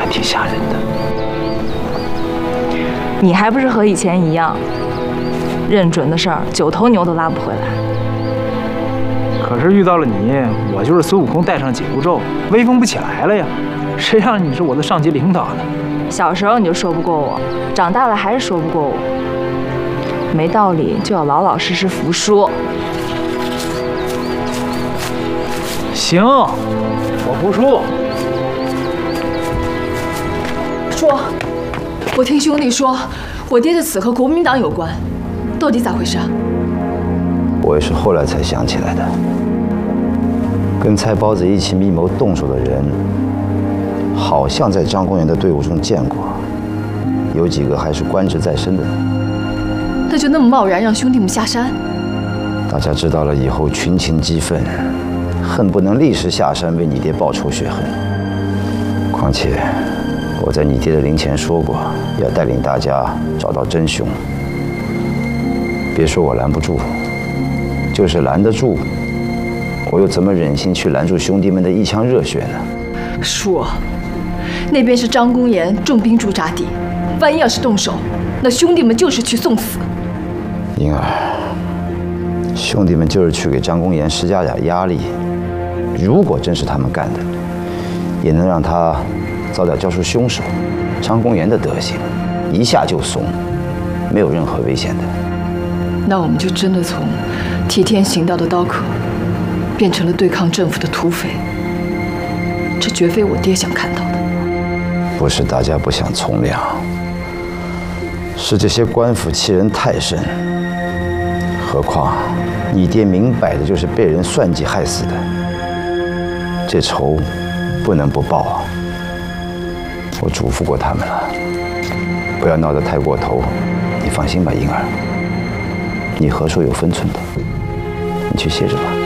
挺吓人的。 你还不是和以前一样，认准的事儿9头牛都拉不回来。 可是遇到了你，我就是孙悟空戴上紧箍咒，威风不起来了呀。谁让你是我的上级领导呢？ 小时候你就说不过我，长大了还是说不过我。没道理就要老老实实服输。 行，我服输。 说，我听兄弟说，我爹的死和国民党有关，到底咋回事啊？ 我也是后来才想起来的。跟蔡包子一起密谋动手的人，好像在张公元的队伍中见过，有几个还是官职在身的。 那就那么贸然让兄弟们下山？ 大家知道了以后，群情激愤，恨不能立时下山为你爹报仇雪恨。况且，我在你爹的灵前说过，要带领大家找到真凶。别说我拦不住，就是拦得住，我又怎么忍心去拦住兄弟们的一腔热血呢？ 叔，那边是张公岩重兵驻扎地，万一要是动手，那兄弟们就是去送死。 英儿，兄弟们就是去给张公岩施加点压力，如果真是他们干的，也能让他早点交出凶手。张公岩的德行，一下就怂，没有任何危险的。 那我们就真的从替天行道的刀客，变成了对抗政府的土匪。这绝非我爹想看到的。 不是大家不想从良，是这些官府欺人太甚。何况你爹明摆的就是被人算计害死的，这仇不能不报啊！我嘱咐过他们了，不要闹得太过头。你放心吧，英儿，你和叔有分寸的，你去歇着吧。